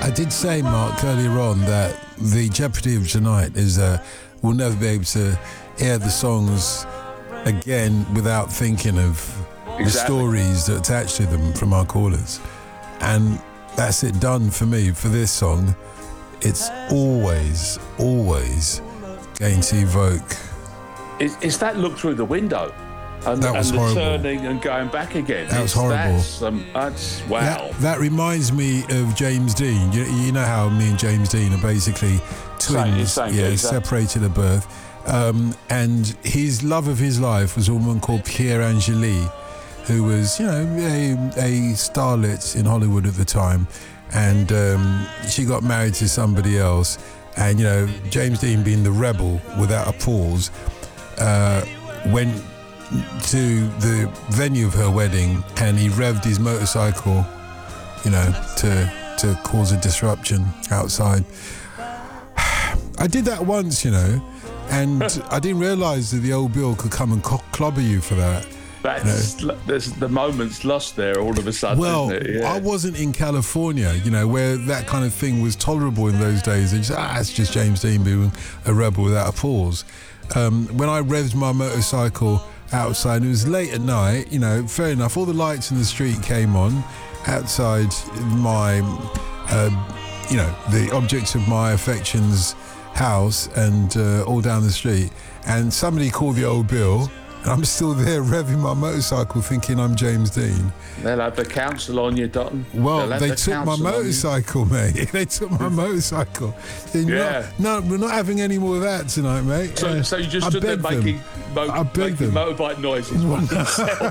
I did say, Mark, earlier on that the jeopardy of tonight is we'll never be able to hear the songs again without thinking of the stories that attach to them from our callers. And that's it done for me for this song. It's always going to evoke. It's that look through the window. And, that was and the horrible. turning and going back again. That was horrible. That's wow. That reminds me of James Dean. You know how me and James Dean are basically twins, separated at birth. And his love of his life was a woman called Pierre Angeli, who was, a starlet in Hollywood at the time. And she got married to somebody else. And, James Dean, being the rebel without a pause, went to the venue of her wedding and he revved his motorcycle, to cause a disruption outside. I did that once, and I didn't realise that the old Bill could come and clobber you for that. There's the moment's lost there all of a sudden. Well, isn't it? Yeah. I wasn't in California, where that kind of thing was tolerable in those days. It's just James Dean being a rebel without a pause. When I revved my motorcycle outside, it was late at night, fair enough, all the lights in the street came on outside my, the objects of my affection's house and all down the street, and somebody called the old Bill. I'm still there revving my motorcycle thinking I'm James Dean. They'll have the council on you, Dotton. Well, they took my motorcycle, mate. They took my motorcycle. Yeah. No, we're not having any more of that tonight, mate. So you just stood there making motorbike noises by yourself.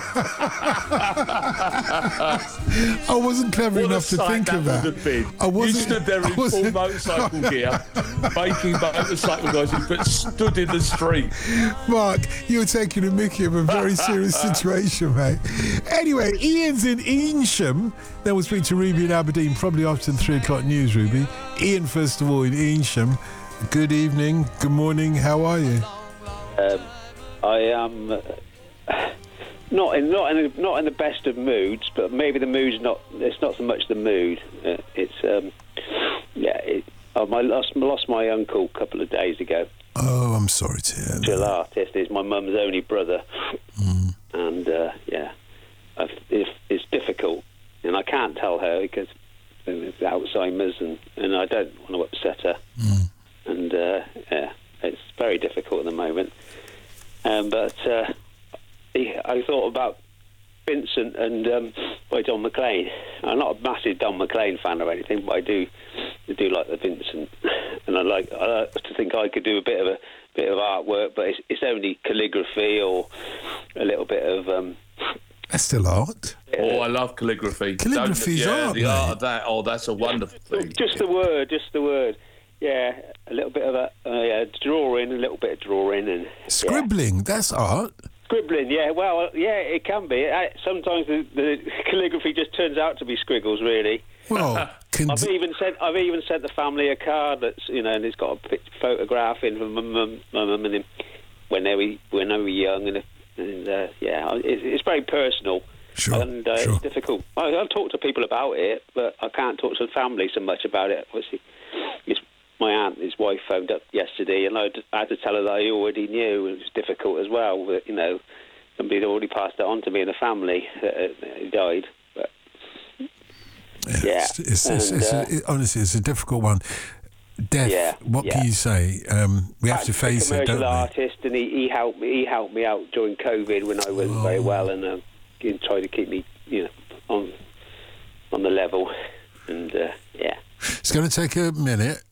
I wasn't clever enough to think of that. You stood there in full motorcycle gear, making motorcycle noises, but stood in the street. Mark, you were taking a mickey of a very serious situation, mate. Anyway, Ian's in Eynsham. Then we'll speak to Ruby in Aberdeen, probably after the 3 o'clock news, Ruby. Ian, first of all, in Eynsham. Good evening, good morning, how are you? I am not in the best of moods, but maybe the mood's not. It's not so much the mood. I lost my uncle a couple of days ago. Oh, I'm sorry to hear that. Martial artist. He's my mum's only brother, and it's difficult, and I can't tell her because it's Alzheimer's, and I don't want to upset her, and it's very difficult at the moment. But I thought about Vincent and by Don McLean. I'm not a massive Don McLean fan or anything, but I do like the Vincent, and I like to think I could do a bit of artwork, but it's only calligraphy or a little bit of. That's still art. Oh, I love calligraphy. Calligraphy's art, the art of that. Oh, that's a wonderful thing. Just the word. Yeah, a little bit of drawing, a little bit of drawing, and scribbling. That's art. Scribbling, yeah. Well, yeah, it can be. Sometimes the calligraphy just turns out to be scriggles, really. Well, I've even sent the family a card that's and it's got a photograph in from my mum and him when they were young, and it's very personal. Sure, and it's difficult. I'll talk to people about it, but I can't talk to the family so much about it. Obviously, my aunt, his wife, phoned up yesterday, and I had to tell her that I already knew. It was difficult as well. But, somebody had already passed it on to me in the family that he died. But, honestly, it's a difficult one. Death. What can you say? We have to face it, don't we? Commercial artist, and he helped me out during COVID when I wasn't very well, and he tried to keep me, on the level, and It's going to take a minute.